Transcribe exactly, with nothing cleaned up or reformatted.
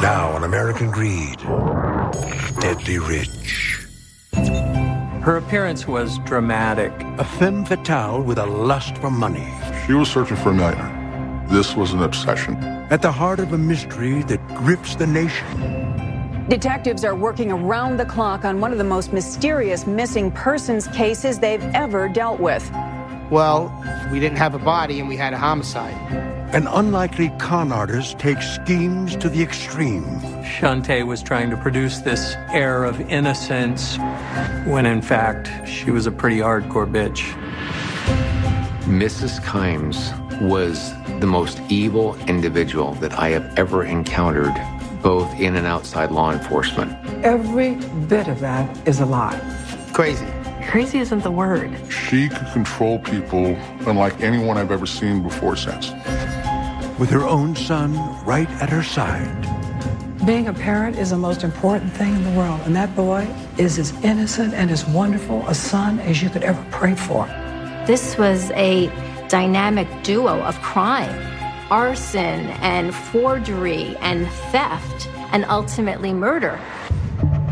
Now on American Greed, Deadly Rich. Her appearance was dramatic. A femme fatale with a lust for money. She was searching for a millionaire. This was an obsession. At the heart of a mystery that grips the nation. Detectives are working around the clock on one of the most mysterious missing persons cases they've ever dealt with. Well, we didn't have a body and we had a homicide. An unlikely con artist takes schemes to the extreme. Shantae was trying to produce this air of innocence when in fact she was a pretty hardcore bitch. Missus Kimes was the most evil individual that I have ever encountered, both in and outside law enforcement. Every bit of that is a lie. Crazy. Crazy isn't the word. She could control people unlike anyone I've ever seen before or since. With her own son right at her side. Being a parent is the most important thing in the world, and that boy is as innocent and as wonderful a son as you could ever pray for. This was a dynamic duo of crime, arson and forgery and theft and ultimately murder.